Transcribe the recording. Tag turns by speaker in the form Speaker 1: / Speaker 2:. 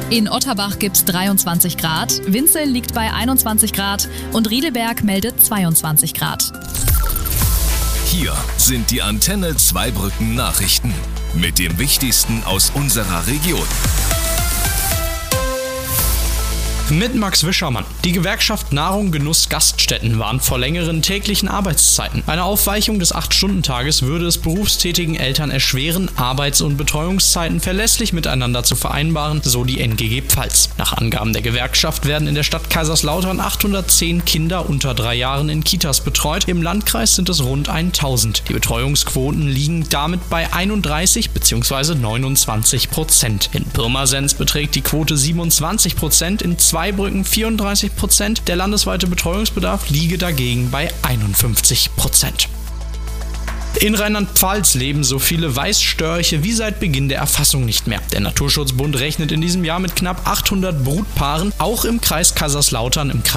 Speaker 1: In Otterbach gibt's 23 Grad, Winzel liegt bei 21 Grad und Riedelberg meldet 22 Grad.
Speaker 2: Hier sind die Antenne Zweibrücken Nachrichten mit dem Wichtigsten aus unserer Region.
Speaker 3: Mit Max Wischermann. Die Gewerkschaft Nahrung Genuss Gaststätten warnt vor längeren täglichen Arbeitszeiten. Eine Aufweichung des 8-Stunden-Tages würde es berufstätigen Eltern erschweren, Arbeits- und Betreuungszeiten verlässlich miteinander zu vereinbaren, so die NGG Pfalz. Nach Angaben der Gewerkschaft werden in der Stadt Kaiserslautern 810 Kinder unter 3 Jahren in Kitas betreut. Im Landkreis sind es rund 1000. Die Betreuungsquoten liegen damit bei 31 bzw. 29%. In Pirmasens beträgt die Quote 27%, in Zweibrücken 34%, der landesweite Betreuungsbedarf liege dagegen bei 51%. In Rheinland-Pfalz leben so viele Weißstörche wie seit Beginn der Erfassung nicht mehr. Der Naturschutzbund rechnet in diesem Jahr mit knapp 800 Brutpaaren, auch im Kreis Kaiserslautern, im Kreis